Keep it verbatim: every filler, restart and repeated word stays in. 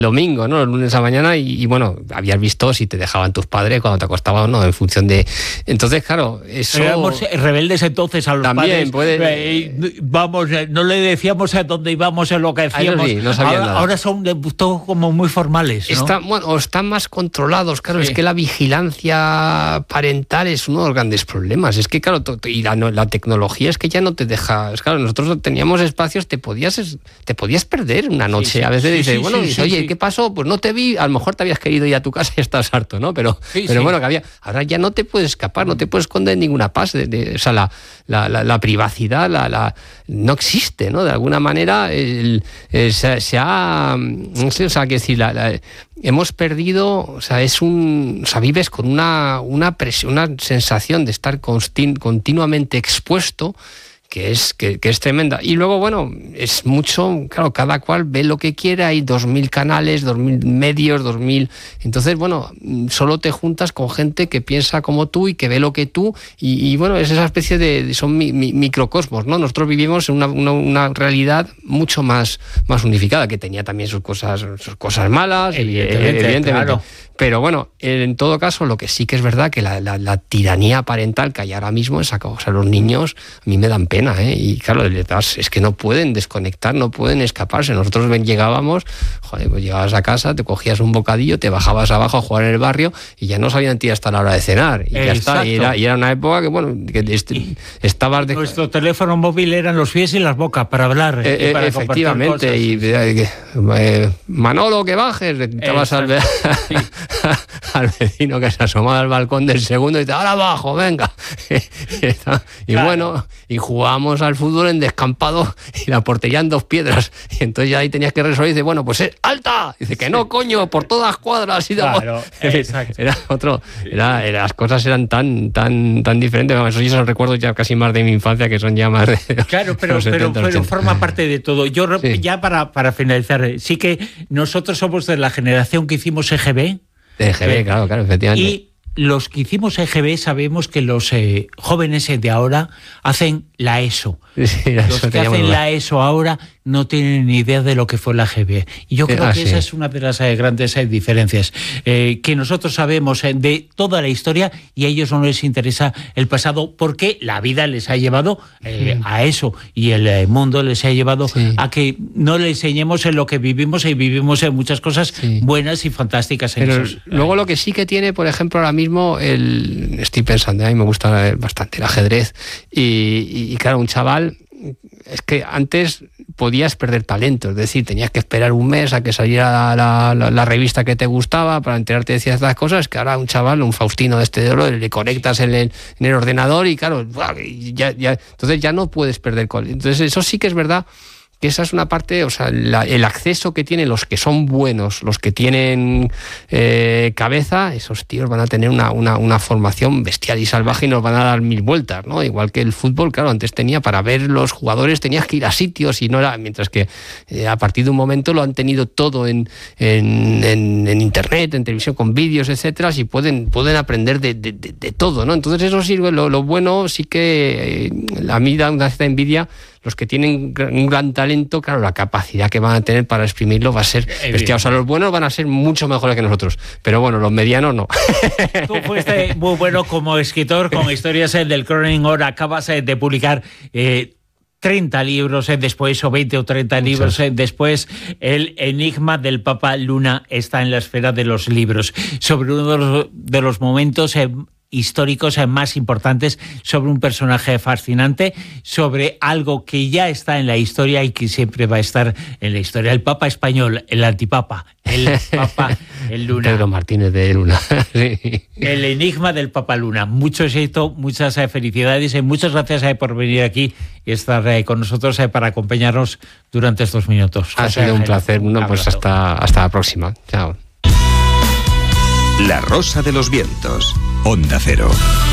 domingo, ¿no? Los lunes a la mañana y, y bueno, habías visto si te dejaban tus padres cuando te acostabas o no, en función de... Entonces, claro, eso... Éramos rebeldes entonces a los también padres. Puede... Eh, vamos, no le decíamos a dónde íbamos, en lo que hacíamos. Sí, no sabían ahora, nada. Ahora son todos como muy formales, ¿no? Está, bueno, o están más controlados, claro, sí. Es que la vigilancia parental es uno de los grandes problemas. Es que, claro, y la, la tecnología es que ya no te deja... Claro, nosotros teníamos espacios, te podías, te podías perder una noche. Sí, sí, a veces sí, dices, sí, bueno, sí, dices, oye, sí. ¿qué pasó? Pues no te vi, a lo mejor te habías querido ir a tu casa y estás harto, ¿no? Pero, sí, pero sí. bueno, que había... Ahora ya no te puedes escapar, no te puedes esconder en ninguna paz. De, de, o sea, la, la, la, la privacidad la, la, no existe, ¿no? De alguna manera el, el, se, se ha... No sé, o sea, que decir, la, la, hemos perdido, o sea, es un... O sea, vives con una, una presión, una sensación de estar continu, continuamente expuesto, que es, que, que es tremenda. Y luego, bueno, es mucho, claro, cada cual ve lo que quiere, hay dos mil canales, dos mil medios, dos mil... Entonces, bueno, solo te juntas con gente que piensa como tú y que ve lo que tú, y, y bueno, es esa especie de... son mi, mi, microcosmos, ¿no? Nosotros vivimos en una, una, una realidad mucho más, más unificada, que tenía también sus cosas, sus cosas malas, evidentemente, evidentemente. Claro. Pero bueno, en todo caso, lo que sí que es verdad que la, la, la tiranía parental que hay ahora mismo es, o sea, los niños a mí me dan pena, ¿eh? Y claro, es que no pueden desconectar, no pueden escaparse. Nosotros llegábamos, joder, pues llegabas a casa, te cogías un bocadillo, te bajabas abajo a jugar en el barrio y ya no sabían ti hasta la hora de cenar. Y ya está. Y era, y era una época que, bueno, que este, estabas... De... Nuestro teléfono móvil eran los pies y las bocas para hablar. Eh, y para efectivamente. Y, eh, Manolo, que bajes, le quitabas al... Sí. al vecino que se asomaba al balcón del segundo y te ahora abajo, venga. y claro. Bueno, y jugábamos al fútbol en descampado y la portería en dos piedras. Y entonces ya ahí tenías que resolver y dice, bueno, pues es alta. Y dice que no, coño, por todas cuadras. Y claro, exacto. Era otro, era, era, las cosas eran tan, tan, tan diferentes. Eso yo se los recuerdo ya casi más de mi infancia, que son ya más de los, claro, pero, los setenta, pero, pero forma parte de todo. Yo sí. ya para, para finalizar, sí que nosotros somos de la generación que hicimos E G B. E G B, claro, claro, efectivamente. Y los que hicimos E G B sabemos que los eh, jóvenes de ahora hacen la ESO. Sí, los que hacen la ESO ahora no tienen ni idea de lo que fue la E G B. Y yo creo ah, que sí. esa es una de las eh, grandes eh, diferencias. Eh, que nosotros sabemos eh, de toda la historia y a ellos no les interesa el pasado porque la vida les ha llevado eh, sí. a eso y el eh, mundo les ha llevado sí. a que no le enseñemos en lo que vivimos y vivimos en muchas cosas sí. buenas y fantásticas. En Pero esos, luego eh, lo que sí que tiene, por ejemplo, ahora mismo, el, estoy pensando, a mí me gusta bastante el ajedrez y, y, y claro, un chaval, es que antes podías perder talento, es decir, tenías que esperar un mes a que saliera la, la, la revista que te gustaba para enterarte de ciertas cosas, que ahora un chaval, un Faustino de este de oro, le conectas en el, en el ordenador y claro, ya, ya, entonces ya no puedes perder. Entonces eso sí que es verdad, que esa es una parte, o sea, la, el acceso que tienen los que son buenos, los que tienen eh, cabeza, esos tíos van a tener una, una, una formación bestial y salvaje y nos van a dar mil vueltas, ¿no? Igual que el fútbol, claro, antes tenía, para ver los jugadores tenías que ir a sitios y no era, mientras que eh, a partir de un momento lo han tenido todo en, en, en, en internet, en televisión, con vídeos, etcétera, y pueden, pueden aprender de, de, de, de todo, ¿no? Entonces eso sirve, lo, lo bueno sí que eh, a mí da una cierta envidia. Los que tienen un gran talento, claro, la capacidad que van a tener para exprimirlo va a ser bestial. O sea, los buenos van a ser mucho mejores que nosotros, pero bueno, los medianos no. Tú fuiste muy bueno como escritor, con historias del Crónica. Ahora acabas de publicar eh, treinta libros eh, después, o veinte o treinta Muchas. libros eh, después. El enigma del Papa Luna está en la esfera de los libros, sobre uno de los, de los momentos eh, históricos más importantes, sobre un personaje fascinante, sobre algo que ya está en la historia y que siempre va a estar en la historia. El Papa español, el antipapa, el Papa el Luna. Pedro Martínez de Luna. Sí. El enigma del Papa Luna. Mucho éxito, muchas felicidades y muchas gracias por venir aquí y estar con nosotros para acompañarnos durante estos minutos. Ha sido un placer. Bueno, pues hasta, hasta la próxima. Chao. La Rosa de los Vientos, Onda Cero.